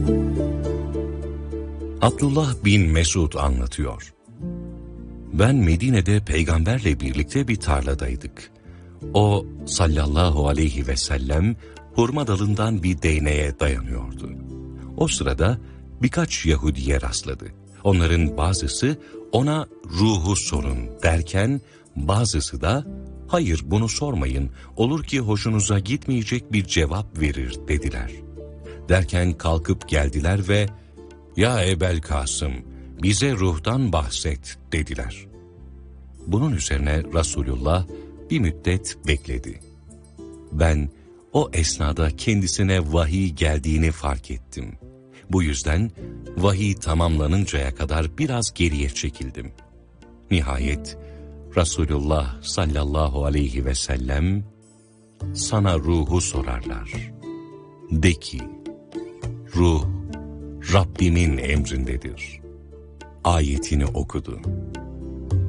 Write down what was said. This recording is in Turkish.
Abdullah bin Mesud anlatıyor. Ben Medine'de peygamberle birlikte bir tarladaydık. O sallallahu aleyhi ve sellem hurma dalından bir değneğe dayanıyordu. O sırada birkaç Yahudiye rastladı. Onların bazısı ona ruhu sorun derken bazısı da hayır bunu sormayın, olur ki hoşunuza gitmeyecek bir cevap verir dediler. Derken kalkıp geldiler ve ya Ebel Kasım bize ruhtan bahset dediler. Bunun üzerine Resulullah bir müddet bekledi. Ben o esnada kendisine vahiy geldiğini fark ettim. Bu yüzden vahiy tamamlanıncaya kadar biraz geriye çekildim. Nihayet Resulullah sallallahu aleyhi ve sellem sana ruhu sorarlar. De ki, ruh Rabbimin emrindedir. Ayetini okudu.